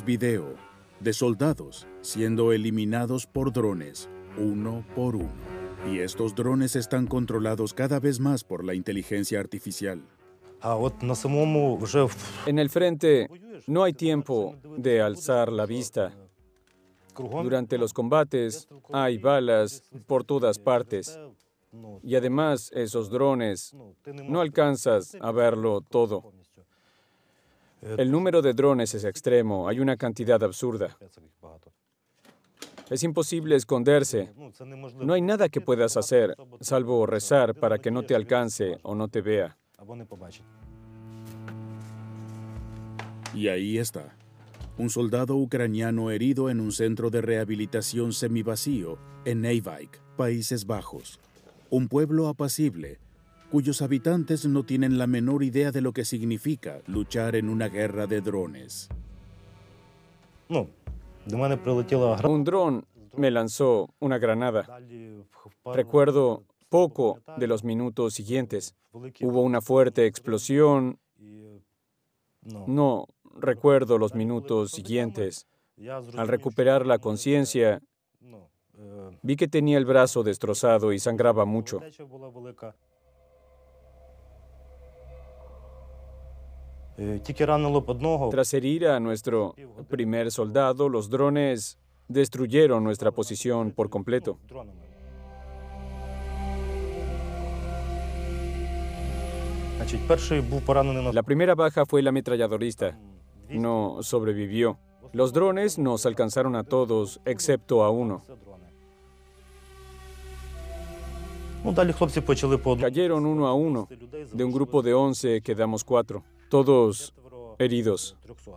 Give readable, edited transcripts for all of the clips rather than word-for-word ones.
video de soldados siendo eliminados por drones, uno por uno. Y estos drones están controlados cada vez más por la inteligencia artificial. En el frente no hay tiempo de alzar la vista. Durante los combates hay balas por todas partes. Y además esos drones, no alcanzas a verlo todo. El número de drones es extremo, hay una cantidad absurda. Es imposible esconderse. No hay nada que puedas hacer, salvo rezar para que no te alcance o no te vea. Y ahí está, un soldado ucraniano herido en un centro de rehabilitación semivacío en Nijveiq, Países Bajos. Un pueblo apacible, cuyos habitantes no tienen la menor idea de lo que significa luchar en una guerra de drones. Un dron me lanzó una granada. Recuerdo poco de los minutos siguientes. Hubo una fuerte explosión. No recuerdo los minutos siguientes. Al recuperar la conciencia, vi que tenía el brazo destrozado y sangraba mucho. Tras herir a nuestro primer soldado, los drones destruyeron nuestra posición por completo. La primera baja fue el ametralladorista. No sobrevivió. Los drones nos alcanzaron a todos, excepto a uno. Cayeron uno a uno. De un grupo de 11 quedamos 4. Todos heridos.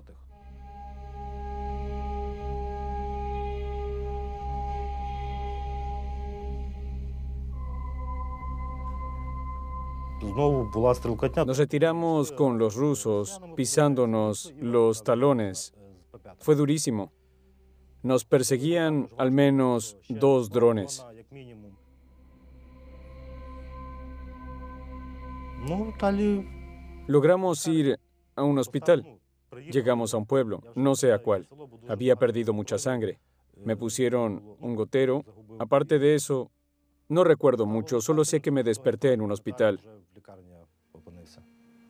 Nos retiramos con los rusos, pisándonos los talones. Fue durísimo. Nos perseguían al menos 2 drones. Logramos ir a un hospital. Llegamos a un pueblo, no sé a cuál. Había perdido mucha sangre. Me pusieron un gotero. Aparte de eso, no recuerdo mucho, solo sé que me desperté en un hospital.